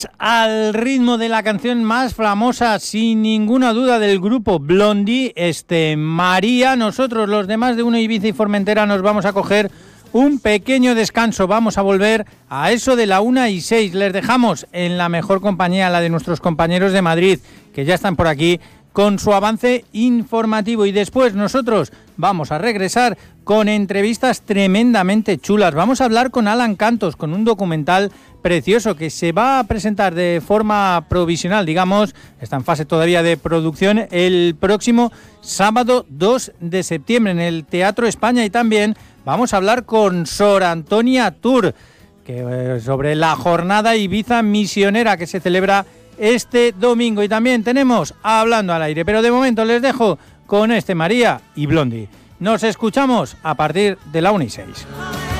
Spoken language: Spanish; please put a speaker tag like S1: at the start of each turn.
S1: Al ritmo de la canción más famosa, sin ninguna duda, del grupo Blondie, María. Nosotros, los demás de Uno, Ibiza y Formentera, nos vamos a coger un pequeño descanso. Vamos a volver a eso de la 1:06. Les dejamos en la mejor compañía, la de nuestros compañeros de Madrid, que ya están por aquí con su avance informativo, y después nosotros vamos a regresar con entrevistas tremendamente chulas. Vamos a hablar con Alan Cantos, con un documental precioso que se va a presentar de forma provisional, digamos, está en fase todavía de producción, el próximo sábado 2 de septiembre en el Teatro España. Y también vamos a hablar con Sor Antonia Tur, sobre la jornada Ibiza misionera que se celebra este domingo. Y también tenemos Hablando al Aire, pero de momento les dejo con María y Blondie. Nos escuchamos a partir de la 1:06.